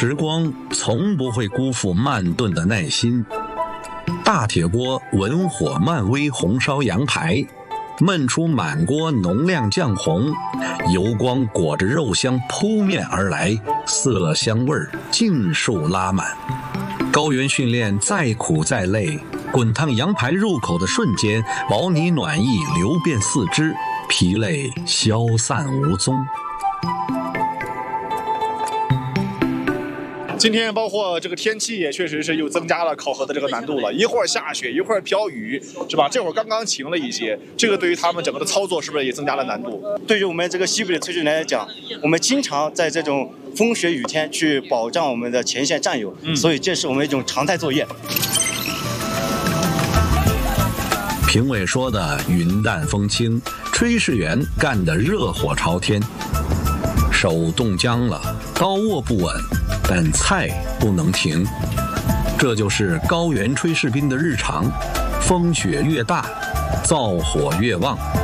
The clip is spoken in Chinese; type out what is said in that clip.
时光从不会辜负慢炖的耐心。大铁锅文火慢煨红烧羊排，焖出满锅浓亮酱红，油光裹着肉香扑面而来，色香味尽数拉满。高原训练再苦再累，滚烫羊排入口的瞬间，保你暖意流遍四肢，疲累消散无踪。 今天包括这个天气也确实是又增加了考核的这个难度了，一会儿下雪，一会儿飘雨，是吧？这会儿刚刚晴了一些，这个对于他们整个的操作是不是也增加了难度？ 对于我们这个西北的推进员来讲，我们经常在这种风雪雨天去保障我们的前线战友，所以这是我们一种常态作业。 评委说的云淡风轻，炊事员干得热火朝天，手冻僵了，刀握不稳，但菜不能停。这就是高原炊事兵的日常，风雪越大，灶火越旺。